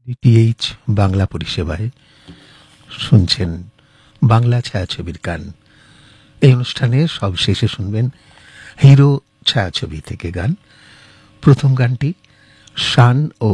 DTH Bangla পরিষেবায় শুনছেন বাংলা ছায়াছবির গান। এই অনুষ্ঠানে সব শেষে শুনবেন হিরো ছায়াছবি থেকে গান। প্রথম গানটি শান ও